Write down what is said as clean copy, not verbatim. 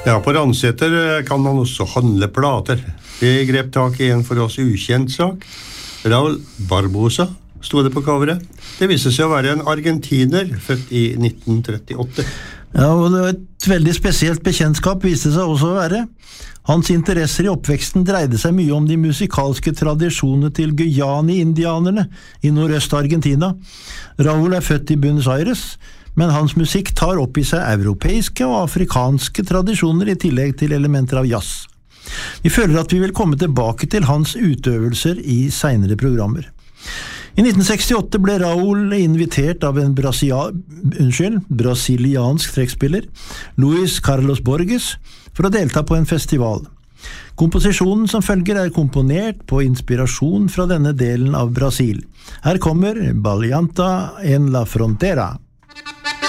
Ja, på Ranseter kan man også handle plater. Vi grep tak I en for oss ukjent sak. Raúl Barbosa stod det på coveret. Det viste seg å være en argentiner, født I 1938. Ja, og det var et veldig spesielt bekjentskap viste seg også å være. Hans interesser I oppveksten dreide seg mye om de musikalske tradisjonene til Guyani-indianerne I nordøst Argentina. Raúl født I Buenos Aires, men hans musikk tar opp I seg europeiske og afrikanske tradisjoner I tillegg til elementer av jazz. Vi føler at vi vil komme tilbake til hans utøvelser I senere programmer. I 1968 ble Raúl invitert av en brasiliansk trekkspiller, Luis Carlos Borges, for å delta på en festival. Komposisjonen som følger komponert på inspirasjon fra denne delen av Brasil. Her kommer Baleanta en la Frontera.